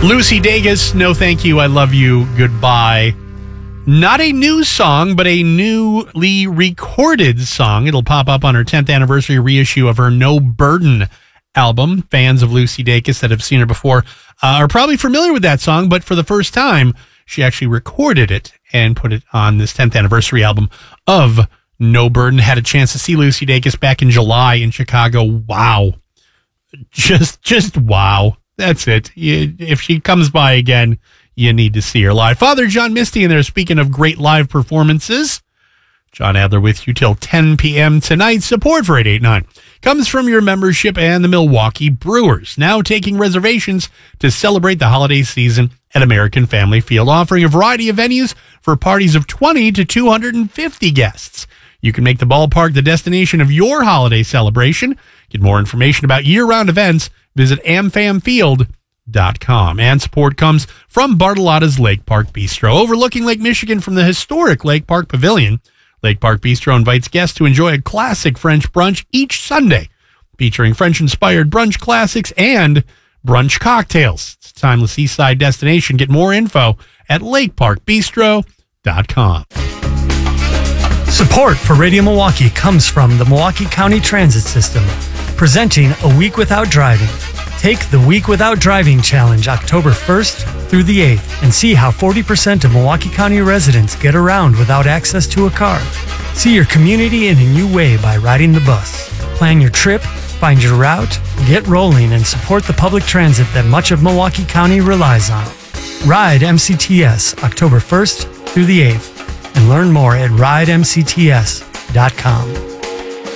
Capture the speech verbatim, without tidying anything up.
Lucy Dacus, No Thank You, I Love You, Goodbye. Not a new song, but a newly recorded song. It'll pop up on her tenth anniversary reissue of her No Burden album. Fans of Lucy Dacus that have seen her before uh, are probably familiar with that song, but for the first time, she actually recorded it and put it on this tenth anniversary album of No Burden. Had a chance to see Lucy Dacus back in July in Chicago. Wow. Just, just wow. That's it. You, if she comes by again, you need to see her live. Father John Misty in there, speaking of great live performances. John Adler with you till ten p.m. tonight. Support for eight eighty-nine comes from your membership and the Milwaukee Brewers, now taking reservations to celebrate the holiday season at American Family Field, offering a variety of venues for parties of twenty to two hundred fifty guests. You can make the ballpark the destination of your holiday celebration. Get more information about year-round events. Visit am fam field dot com. And support comes from Bartolotta's Lake Park Bistro. Overlooking Lake Michigan from the historic Lake Park Pavilion, Lake Park Bistro invites guests to enjoy a classic French brunch each Sunday, featuring French-inspired brunch classics and brunch cocktails. It's a timeless Eastside destination. Get more info at lake park bistro dot com. Support for Radio Milwaukee comes from the Milwaukee County Transit System, presenting A Week Without Driving. Take the Week Without Driving Challenge October first through the eighth and see how forty percent of Milwaukee County residents get around without access to a car. See your community in a new way by riding the bus. Plan your trip, find your route, get rolling, and support the public transit that much of Milwaukee County relies on. Ride M C T S October first through the eighth and learn more at ride m c t s dot com.